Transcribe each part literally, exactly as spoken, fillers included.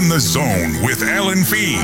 In the Zone with Alan Fee.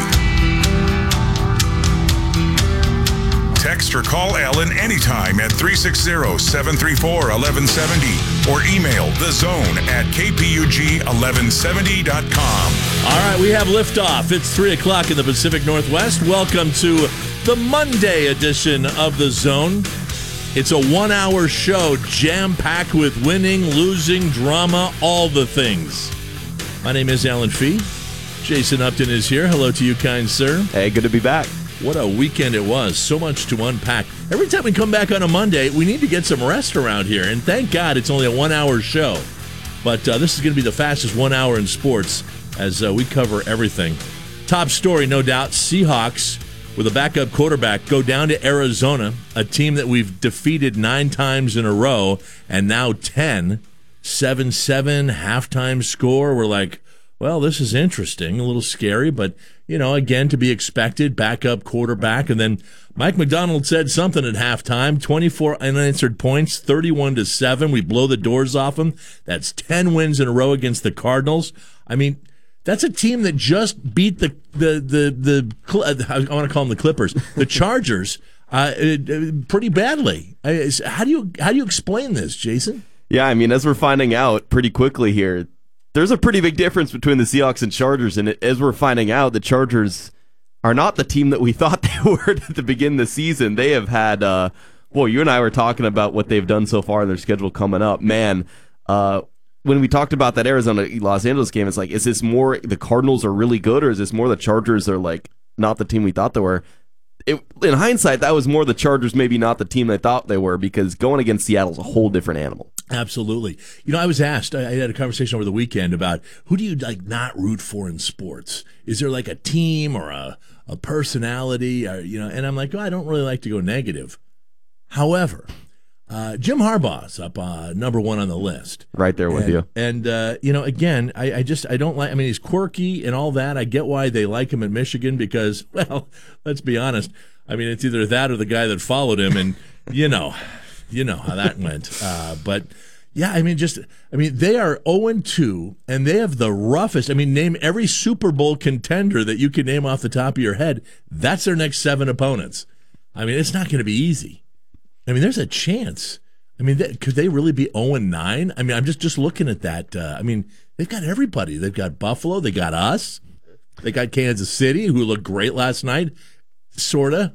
Text or call Alan anytime at three six zero, seven three four, one one seven zero or email thezone at k p u g eleven seventy dot com. All right, we have liftoff. It's three o'clock in the Pacific Northwest. Welcome to the Monday edition of The Zone. It's a one-hour show jam-packed with winning, losing, drama, all the things. My name is Alan Fee. Jason Upton is here. Hello to you, kind sir. Hey, good to be back. What a weekend it was. So much to unpack. Every time we come back on a Monday, we need to get some rest around here. And thank God it's only a one-hour show. But uh, this is going to be the fastest one hour in sports as uh, we cover everything. Top story, no doubt, Seahawks with a backup quarterback go down to Arizona, a team that we've defeated nine times in a row, and now ten. seven seven, halftime score. We're like, well, this is interesting, a little scary, but, you know, again, to be expected, backup quarterback. And then Mike McDonald said something at halftime, twenty-four unanswered points, thirty-one to seven. We blow the doors off them. That's ten wins in a row against the Cardinals. I mean, that's a team that just beat the, the, the, the I want to call them the Clippers, the Chargers, uh, pretty badly. How do you, how do you explain this, Jason? Yeah, I mean, as we're finding out pretty quickly here, there's a pretty big difference between the Seahawks and Chargers, and as we're finding out, the Chargers are not the team that we thought they were at the beginning of the season. They have had, uh, well, you and I were talking about what they've done so far in their schedule coming up. Man, uh, when we talked about that Arizona-Los Angeles game, it's like, is this more the Cardinals are really good, or is this more the Chargers are like not the team we thought they were? It, in hindsight, that was more the Chargers, maybe not the team they thought they were, because going against Seattle is a whole different animal. Absolutely. You know, I was asked, I had a conversation over the weekend about who do you like not root for in sports? Is there like a team or a, a personality? Or, you know, and I'm like, oh, I don't really like to go negative. However, uh, Jim Harbaugh's up uh, number one on the list. Right there with and, you. And, uh, you know, again, I, I just, I don't like, I mean, he's quirky and all that. I get why they like him at Michigan because, well, let's be honest. I mean, it's either that or the guy that followed him. And, you know, you know how that went. Uh, but, yeah, I mean, just, I mean, they are oh and two, and they have the roughest. I mean, name every Super Bowl contender that you can name off the top of your head. That's their next seven opponents. I mean, it's not going to be easy. I mean, there's a chance. I mean, they, could they really be oh and nine? I mean, I'm just, just looking at that. Uh, I mean, they've got everybody. They've got Buffalo. They got us. They got Kansas City, who looked great last night. Sort of.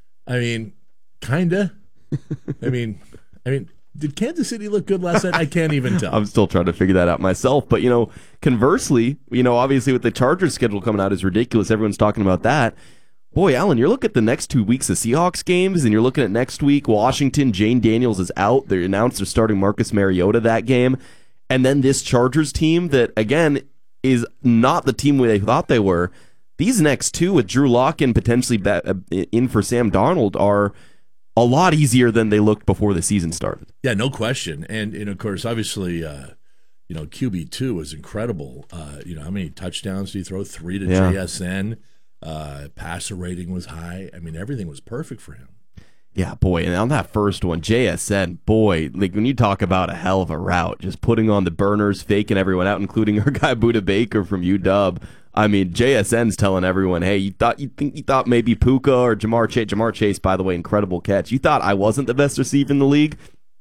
I mean, kind of. I mean, I mean, did Kansas City look good last night? I can't even tell. I'm still trying to figure that out myself. But, you know, conversely, you know, obviously with the Chargers schedule coming out is ridiculous. Everyone's talking about that. Boy, Alan, you're looking at the next two weeks of Seahawks games, and you're looking at next week, Washington, Jane Daniels is out. They announced they're starting Marcus Mariota that game. And then this Chargers team that, again, is not the team they thought they were. These next two with Drew Lock and potentially in for Sam Darnold are a lot easier than they looked before the season started. Yeah, no question. And, and of course, obviously, uh, you know, Q B two was incredible. Uh, you know, how many touchdowns did he throw? Three to yeah. J S N. Uh, passer rating was high. I mean, everything was perfect for him. Yeah, boy, and on that first one, J S N, boy, like when you talk about a hell of a route, just putting on the burners, faking everyone out, including our guy Buda Baker from U W. I mean, J S N's telling everyone, hey, you thought you think you thought maybe Puka or Jamar Chase. Jamar Chase, by the way, incredible catch. You thought I wasn't the best receiver in the league?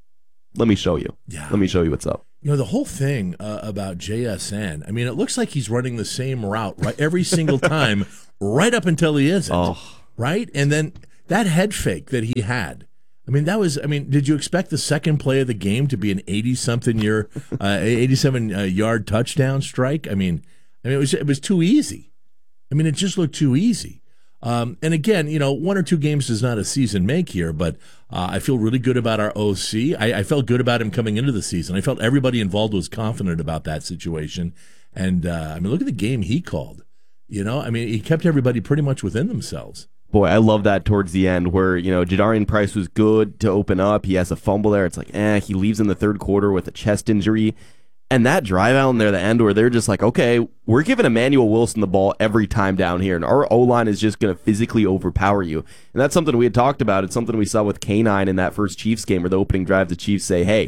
Let me show you. Yeah. Let me show you what's up. You know, the whole thing uh, about J S N, I mean, it looks like he's running the same route right every single time, right up until he isn't. Oh. Right? And then that head fake that he had, I mean, that was, I mean, did you expect the second play of the game to be an eighty-something year, uh, eighty-seven uh, yard touchdown strike? I mean, I mean, it was it was too easy. I mean, it just looked too easy. Um, and again, you know, one or two games does not a season make here, but uh, I feel really good about our O C. I, I felt good about him coming into the season. I felt everybody involved was confident about that situation. And, uh, I mean, look at the game he called. You know, I mean, he kept everybody pretty much within themselves. Boy, I love that towards the end where, you know, Jadarian Price was good to open up. He has a fumble there. It's like, eh, he leaves in the third quarter with a chest injury. And that drive out in there, the end, where they're just like, okay, we're giving Emmanuel Wilson the ball every time down here, and our O-line is just going to physically overpower you. And that's something we had talked about. It's something we saw with K nine in that first Chiefs game, where the opening drive, the Chiefs say, hey,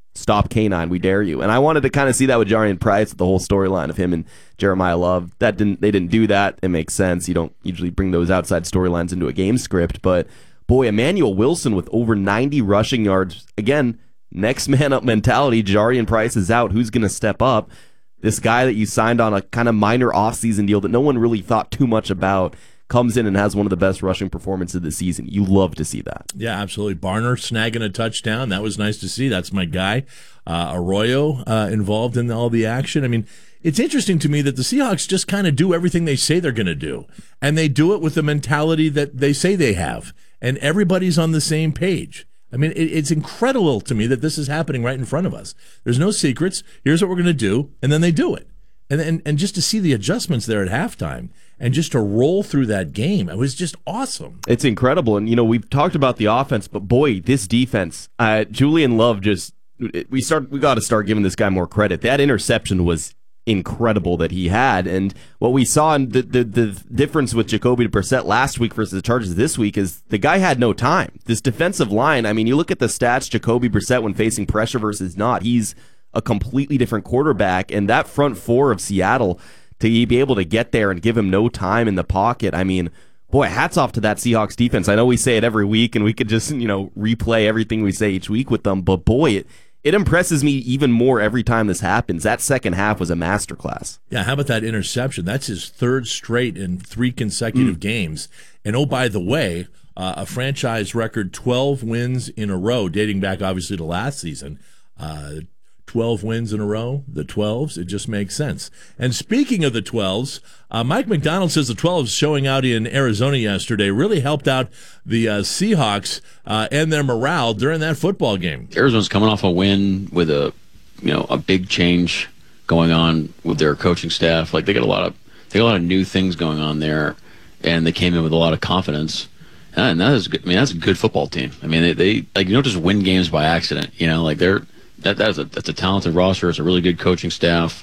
Stop K nine, we dare you. And I wanted to kind of see that with Jarian Price, the whole storyline of him and Jeremiah Love. That didn't they didn't do that. It makes sense. You don't usually bring those outside storylines into a game script. But boy, Emmanuel Wilson with over ninety rushing yards. Again, next man up mentality. Jarian Price is out. Who's going to step up? This guy that you signed on a kind of minor offseason deal that no one really thought too much about comes in and has one of the best rushing performances of the season. You love to see that. Yeah, absolutely. Barner snagging a touchdown. That was nice to see. That's my guy. Uh, Arroyo uh, involved in all the action. I mean, it's interesting to me that the Seahawks just kind of do everything they say they're going to do. And they do it with the mentality that they say they have. And everybody's on the same page. I mean, it, it's incredible to me that this is happening right in front of us. There's no secrets. Here's what we're going to do. And then they do it. And, and and just to see the adjustments there at halftime and just to roll through that game, it was just awesome. It's incredible. And, you know, we've talked about the offense, but boy, this defense, uh, Julian Love just, we start, we got to start giving this guy more credit. That interception was incredible that he had. And what we saw in the, the, the difference with Jacoby Brissett last week versus the Chargers this week is the guy had no time. This defensive line, I mean, you look at the stats, Jacoby Brissett when facing pressure versus not, he's a completely different quarterback, and that front four of Seattle, to be able to get there and give him no time in the pocket, I mean, boy, hats off to that Seahawks defense. I know we say it every week, and we could just, you know, replay everything we say each week with them, but boy, it, it impresses me even more every time this happens. That second half was a masterclass. Yeah, how about that interception? That's his third straight in three consecutive mm. games. And oh, by the way, uh, a franchise record twelve wins in a row, dating back obviously to last season. Uh, twelve wins in a row, the twelves, it just makes sense. And speaking of the twelves, uh, Mike Macdonald says the twelves showing out in Arizona yesterday really helped out the uh, Seahawks uh, and their morale during that football game. Arizona's coming off a win with a, you know, a big change going on with their coaching staff. Like they got a lot of, they got a lot of new things going on there, and they came in with a lot of confidence. And that is, good. I mean, that's a good football team. I mean, they, they like you don't just win games by accident. You know, like they're. That that is a that's a talented roster. It's a really good coaching staff,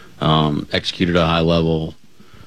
um, executed at a high level,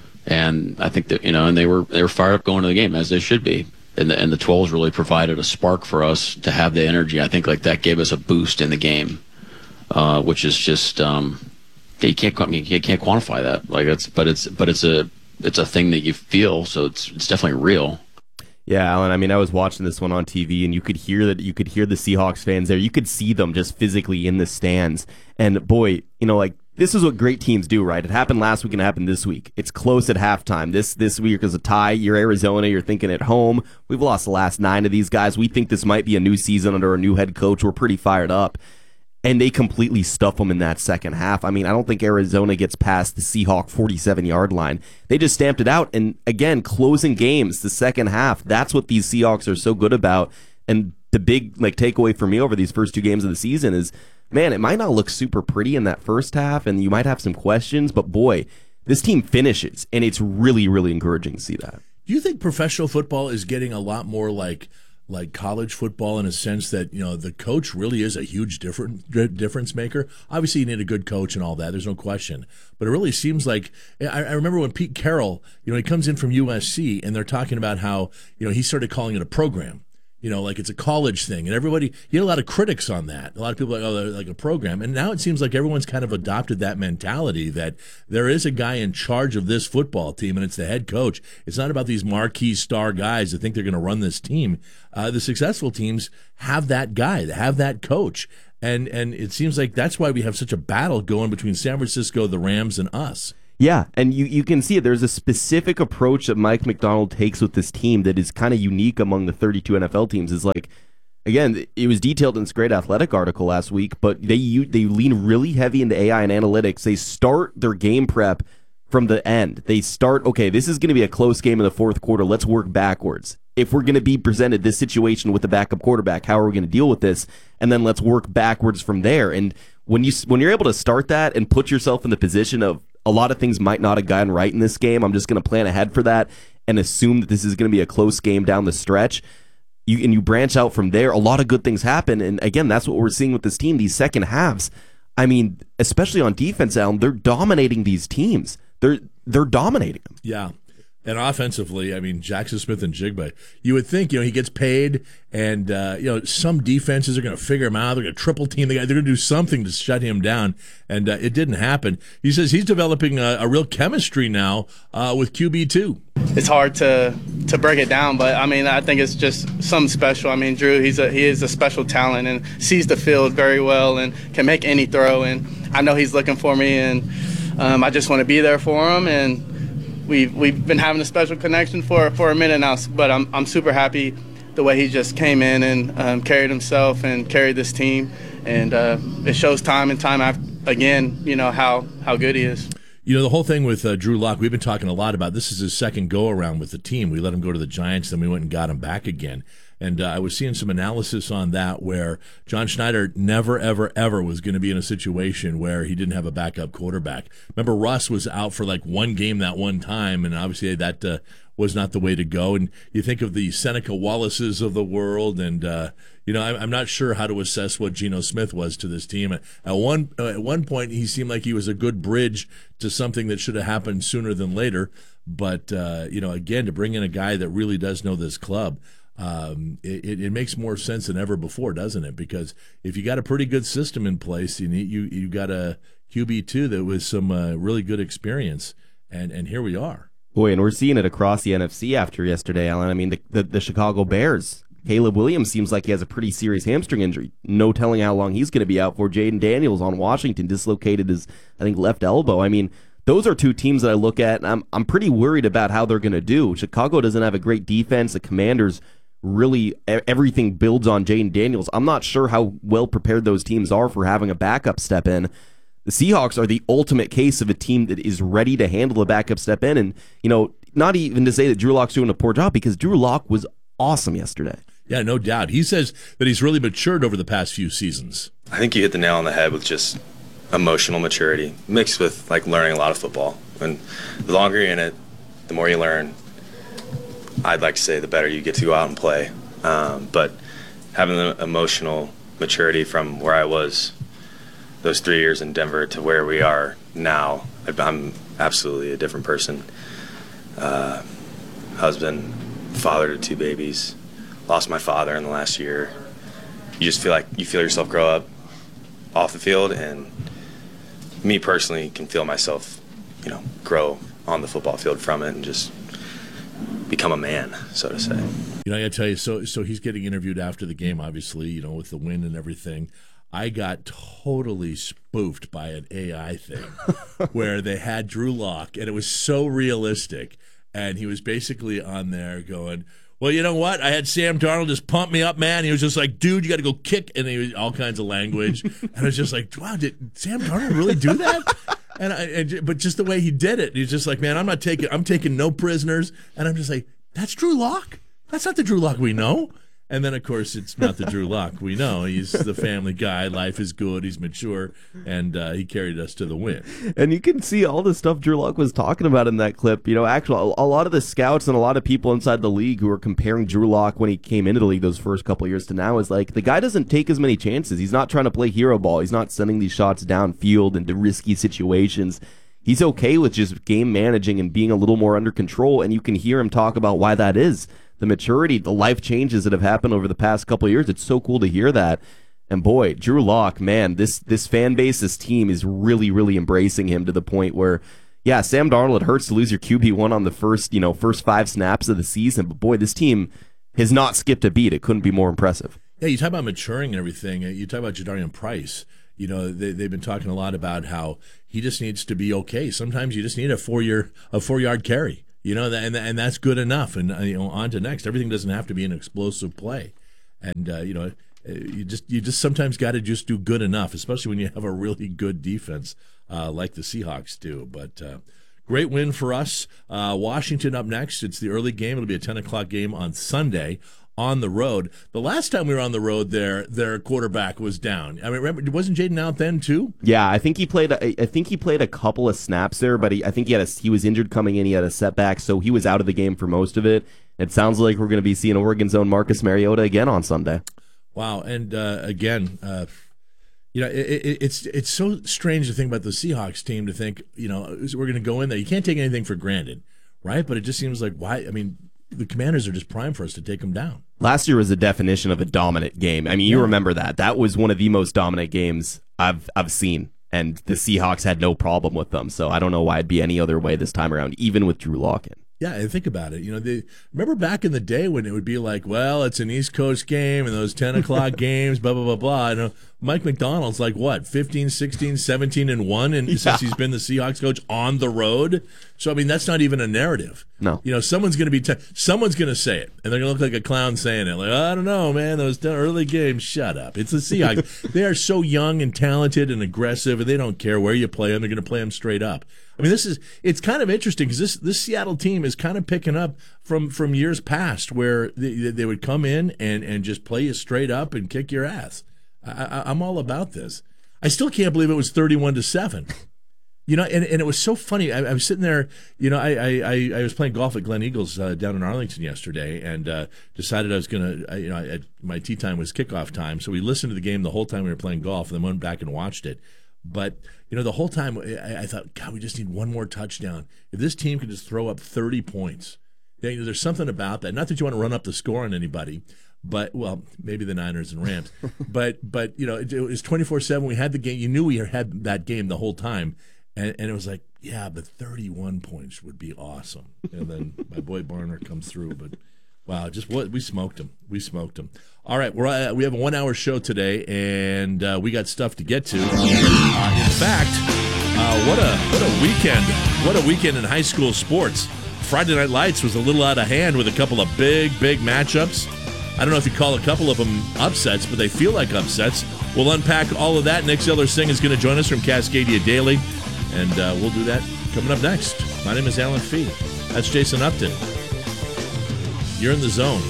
and I think that you know, and they were they were fired up going to the game as they should be. And the and the twelves really provided a spark for us to have the energy. I think like that gave us a boost in the game, uh, which is just um, you can't I mean, you can't quantify that. Like it's but it's but it's a it's a thing that you feel. So it's it's definitely real. Yeah, Alan, I mean, I was watching this one on T V, and you could hear that. You could hear the Seahawks fans there. You could see them just physically in the stands. And boy, you know, like this is what great teams do, right? It happened last week and it happened this week. It's close at halftime. This this week is a tie. You're Arizona. You're thinking at home. We've lost the last nine of these guys. We think this might be a new season under a new head coach. We're pretty fired up. And they completely stuff them in that second half. I mean, I don't think Arizona gets past the Seahawk forty-seven-yard line. They just stamped it out. And again, closing games, the second half, that's what these Seahawks are so good about. And the big like takeaway for me over these first two games of the season is, man, it might not look super pretty in that first half, and you might have some questions, but boy, this team finishes, and it's really, really encouraging to see that. Do you think professional football is getting a lot more like like college football in a sense that, you know, the coach really is a huge different difference maker? Obviously, you need a good coach and all that. There's no question. But it really seems like, I, I remember when Pete Carroll, you know, he comes in from U S C and they're talking about how, you know, he started calling it a program. You know, like it's a college thing. And everybody, you had a lot of critics on that. A lot of people are like, oh, they're like a program. And now it seems like everyone's kind of adopted that mentality that there is a guy in charge of this football team, and it's the head coach. It's not about these marquee star guys that think they're going to run this team. Uh, the successful teams have that guy, they have that coach. And, and it seems like that's why we have such a battle going between San Francisco, the Rams, and us. Yeah, and you, you can see it. There's a specific approach that Mike Macdonald takes with this team that is kind of unique among the thirty-two N F L teams. Is like, again, it was detailed in this great Athletic article last week, but they they lean really heavy into A I and analytics. They start their game prep from the end. They start, okay, this is going to be a close game in the fourth quarter. Let's work backwards. If we're going to be presented this situation with the backup quarterback, how are we going to deal with this? And then let's work backwards from there. And when you when you're able to start that and put yourself in the position of a lot of things might not have gone right in this game, I'm just going to plan ahead for that and assume that this is going to be a close game down the stretch. You and you branch out from there, a lot of good things happen. And again, that's what we're seeing with this team, these second halves. I mean, especially on defense, Alan, they're dominating these teams. They're they're dominating them. Yeah. And offensively, I mean, Jackson Smith and Jigba, you would think, you know, he gets paid and, uh, you know, some defenses are going to figure him out. They're going to triple team the guy. They're going to do something to shut him down. And uh, it didn't happen. He says he's developing a, a real chemistry now uh, with Q B two. It's hard to to break it down, but I mean, I think it's just something special. I mean, Drew, he's a he is a special talent and sees the field very well and can make any throw. And I know he's looking for me, and um, I just want to be there for him. And we've we've been having a special connection for for a minute now. But I'm I'm super happy the way he just came in and um, carried himself and carried this team. And uh, it shows time and time after, again, you know how how good he is. You know, the whole thing with uh, Drew Lock, we've been talking a lot about. This is his second go-around with the team. We let him go to the Giants, then we went and got him back again. And uh, I was seeing some analysis on that where John Schneider never, ever, ever was going to be in a situation where he didn't have a backup quarterback. Remember, Russ was out for like one game that one time, and obviously that uh, was not the way to go. And you think of the Seneca Wallaces of the world, and uh, you know, I'm not sure how to assess what Geno Smith was to this team. At one at one point, he seemed like he was a good bridge to something that should have happened sooner than later. But uh, you know, again, to bring in a guy that really does know this club, um, it, it makes more sense than ever before, doesn't it? Because if you got a pretty good system in place, you need, you you got a Q B two that was some uh, really good experience, and and here we are. Boy, and we're seeing it across the N F C after yesterday, Alan. I mean, the the, the Chicago Bears. Caleb Williams seems like he has a pretty serious hamstring injury. No telling how long he's going to be out for. Jaden Daniels on Washington dislocated his, I think, left elbow. I mean, those are two teams that I look at, and I'm I'm pretty worried about how they're going to do. Chicago doesn't have a great defense. The Commanders really, everything builds on Jaden Daniels. I'm not sure how well prepared those teams are for having a backup step in. The Seahawks are the ultimate case of a team that is ready to handle a backup step in. And, you know, not even to say that Drew Lock's doing a poor job, because Drew Lock was awesome yesterday. Yeah, no doubt. He says that he's really matured over the past few seasons. I think you hit the nail on the head with just emotional maturity mixed with like learning a lot of football. And the longer you're in it, the more you learn. I'd like to say the better you get to go out and play. Um, but having the emotional maturity from where I was those three years in Denver to where we are now, I'm absolutely a different person. Uh, husband, father to two babies. Lost my father in the last year. You just feel like you feel yourself grow up off the field, and me personally can feel myself, you know, grow on the football field from it and just become a man, so to say. You know, I gotta tell you, so so he's getting interviewed after the game, obviously, you know, with the win and everything. I got totally spoofed by an A I thing where they had Drew Lock, and it was so realistic, and he was basically on there going, well, you know what? I had Sam Darnold just pump me up, man. He was just like, dude, you got to go kick. And he was all kinds of language. And I was just like, wow, did Sam Darnold really do that? And, I, and But just the way he did it, he's just like, man, I'm not taking, I'm taking no prisoners. And I'm just like, that's Drew Lock? That's not the Drew Lock we know. And then, of course, it's not the Drew Lock we know. He's the family guy. Life is good. He's mature. And uh, he carried us to the win. And you can see all the stuff Drew Lock was talking about in that clip. You know, actually, a lot of the scouts and a lot of people inside the league who are comparing Drew Lock when he came into the league those first couple of years to now is like, the guy doesn't take as many chances. He's not trying to play hero ball. He's not sending these shots downfield into risky situations. He's okay with just game managing and being a little more under control. And you can hear him talk about why that is. The maturity, the life changes that have happened over the past couple of years. It's so cool to hear that. And boy, Drew Lock, man, this this fan base, this team is really, really embracing him to the point where, yeah, Sam Darnold, it hurts to lose your Q B one on the first, you know, first five snaps of the season. But boy, this team has not skipped a beat. It couldn't be more impressive. Yeah, you talk about maturing and everything. You talk about Jadarian Price. You know, they, they've been talking a lot about how he just needs to be okay. Sometimes you just need a four-year, a four-yard carry. You know, and and that's good enough. And uh, you know, on to next. Everything doesn't have to be an explosive play. And uh, you know, you just you just sometimes got to just do good enough, especially when you have a really good defense uh, like the Seahawks do. But uh, great win for us. Uh, Washington up next. It's the early game. It'll be a ten o'clock game on Sunday on the road. The last time we were on the road, there their quarterback was down. I mean, remember, wasn't Jaden out then too? Yeah, I think he played. I think he played a couple of snaps there, but he, I think he had a, he was injured coming in. He had a setback, so he was out of the game for most of it. It sounds like we're going to be seeing Oregon's own Marcus Mariota again on Sunday. Wow, and uh, again, uh, you know, it, it, it's it's so strange to think about the Seahawks team. To think, you know, we're going to go in there. You can't take anything for granted. right? But it just seems like, why? I mean, the Commanders are just primed for us to take them down. Last year was the definition of a dominant game. I mean, you yeah. remember that. That was one of the most dominant games I've I've seen, and the Seahawks had no problem with them. So I don't know why it'd be any other way this time around, even with Drew Lock in. Yeah, and think about it. You know, they remember back in the day when it would be like, well, it's an East Coast game and those ten o'clock games, blah, blah, blah, blah. You know, Mike McDonald's like, what, fifteen, sixteen, seventeen, and one and yeah. since he's been the Seahawks coach on the road? So, I mean, that's not even a narrative. No. You know, someone's going to be, t- someone's going to say it, and they're going to look like a clown saying it. Like, I don't know, man, those early games, shut up. It's the Seahawks. They are so young and talented and aggressive, and they don't care where you play them. They're going to play them straight up. I mean, this is, it's kind of interesting because this, this Seattle team is kind of picking up from, from years past where they, they would come in and, and just play you straight up and kick your ass. I, I, I'm all about this. I still can't believe it was thirty-one to seven. You know, and, and it was so funny. I, I was sitting there, you know, I I, I was playing golf at Glen Eagles uh, down in Arlington yesterday and uh, decided I was going to, you know, I, my tee time was kickoff time. So we listened to the game the whole time we were playing golf and then went back and watched it. But, you know, the whole time I, I thought, God, we just need one more touchdown. If this team could just throw up thirty points, you know, there's something about that. Not that you want to run up the score on anybody, but, well, maybe the Niners and Rams. but, but you know, it, it was twenty-four seven. We had the game. You knew we had that game the whole time. And, and it was like, yeah, but thirty-one points would be awesome. And then my boy Barner comes through. But, wow, just what we smoked him. We smoked him. All right, we're, uh, we have a one-hour show today, and uh, we got stuff to get to. Uh, in fact, uh, what a what a weekend. What a weekend in high school sports. Friday Night Lights was a little out of hand with a couple of big, big matchups. I don't know if you call a couple of them upsets, but they feel like upsets. We'll unpack all of that. Nick Zeller-Singh is going to join us from Cascadia Daily. And uh, we'll do that coming up next. My name is Alan Fee. That's Jason Upton. You're in the zone.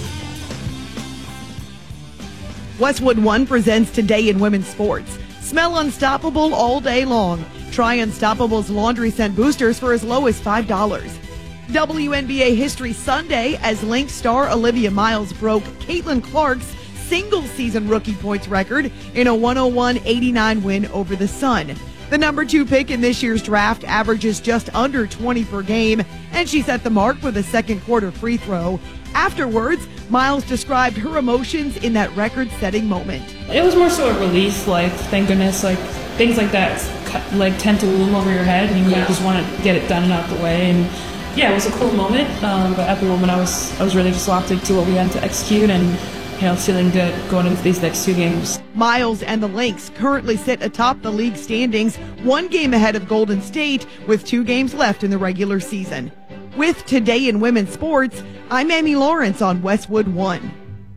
Westwood One presents Today in Women's Sports. Smell unstoppable all day long. Try Unstoppable's laundry scent boosters for as low as five dollars. W N B A History Sunday as Lynx star Olivia Miles broke Caitlin Clark's single-season rookie points record in a one oh one eighty-nine win over the Sun. The number two pick in this year's draft averages just under twenty per game, and she set the mark with a second quarter free throw. Afterwards, Miles described her emotions in that record-setting moment. It was more so a release, like, thank goodness, like, things like that, like, tend to loom over your head, and you yeah. just want to get it done and out the way, and yeah, it was a cool moment, um, but at the moment I was, I was really just locked into what we had to execute, and you know, feeling good going into these next two games. Miles and the Lynx currently sit atop the league standings, one game ahead of Golden State, with two games left in the regular season. With Today in Women's Sports, I'm Amy Lawrence on Westwood One.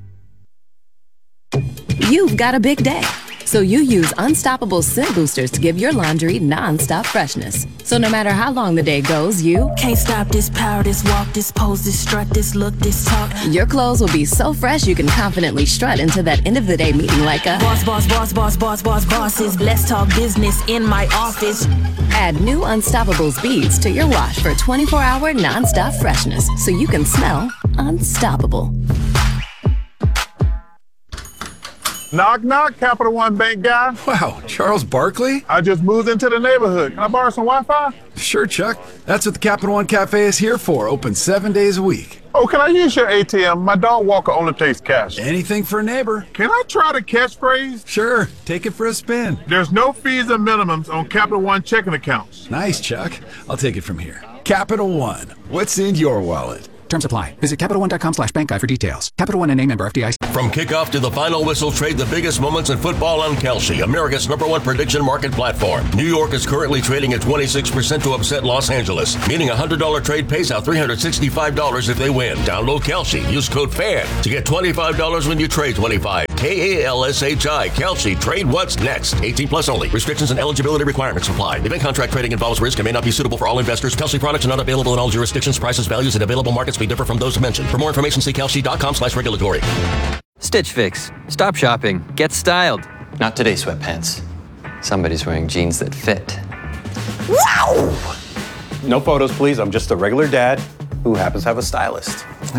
You've got a big day, so you use Unstoppable scent boosters to give your laundry non-stop freshness. So no matter how long the day goes, you can't stop this power, this walk, this pose, this strut, this look, this talk. Your clothes will be so fresh you can confidently strut into that end of the day meeting like a boss, boss, boss, boss, boss, boss, bosses. Let's talk business in my office. Add new Unstoppables beads to your wash for twenty-four hour non-stop freshness so you can smell unstoppable. Knock, knock, Capital One Bank guy. Wow, Charles Barkley? I just moved into the neighborhood. Can I borrow some Wi-Fi? Sure, Chuck. That's what the Capital One Cafe is here for, open seven days a week. Oh, can I use your A T M? My dog Walker only takes cash. Anything for a neighbor. Can I try the catchphrase? Sure, take it for a spin. There's no fees or minimums on Capital One checking accounts. Nice, Chuck. I'll take it from here. Capital One, what's in your wallet? Terms apply. Visit CapitalOne.com slash bank guide for details. Capital One and A member F D I C. From kickoff to the final whistle, trade the biggest moments in football on Kalshi, America's number one prediction market platform. New York is currently trading at twenty-six percent to upset Los Angeles, meaning a one hundred dollars trade pays out three hundred sixty-five dollars if they win. Download Kalshi. Use code FAN to get twenty-five dollars when you trade twenty-five dollars. K A L S H I. Kalshi. Trade what's next. eighteen plus only. Restrictions and eligibility requirements apply. Event contract trading involves risk and may not be suitable for all investors. Kalshi products are not available in all jurisdictions. Prices, values, and available markets may differ from those mentioned. For more information, see Kalshi.com slash regulatory. Stitch Fix. Stop shopping. Get styled. Not today, sweatpants. Somebody's wearing jeans that fit. Wow! No photos, please. I'm just a regular dad who happens to have a stylist.